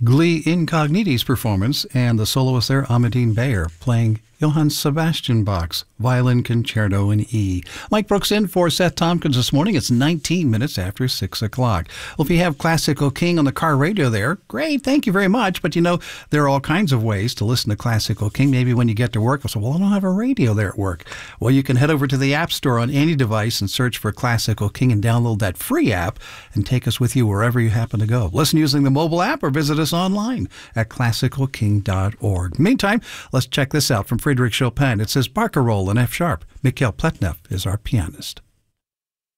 Glee Incogniti's performance, and the soloist there, Amadine Bayer, playing Johann Sebastian Bach's Violin Concerto in E. Mike Brooks in for Seth Tompkins this morning. It's 19 minutes after 6 o'clock. Well, if you have Classical King on the car radio there, great, thank you very much. But there are all kinds of ways to listen to Classical King. Maybe when you get to work, you'll say, well, I don't have a radio there at work. Well, you can head over to the App Store on any device and search for Classical King and download that free app and take us with you wherever you happen to go. Listen using the mobile app or visit us online at classicalking.org. Meantime, let's check this out from Frédéric Chopin. It says Barcarolle in F sharp. Mikhail Pletnev is our pianist.